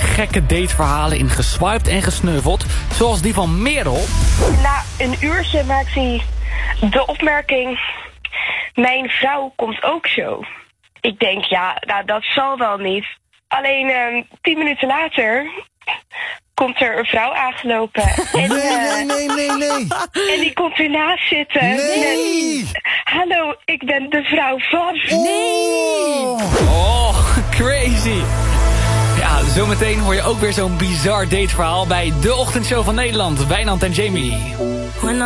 gekke dateverhalen in Geswiped en Gesneuveld, zoals die van Merel. Na een uurtje maakt hij de opmerking: mijn vrouw komt ook zo. Ik denk, ja, nou, dat zal wel niet. Alleen 10 minuten later komt er een vrouw aangelopen. En, Nee. En die komt ernaast zitten. Nee. Met, hallo, ik ben de vrouw van. Nee. Oh, crazy. Ja, zometeen hoor je ook weer zo'n bizar dateverhaal bij de ochtendshow van Nederland. Wijnand en Jamie.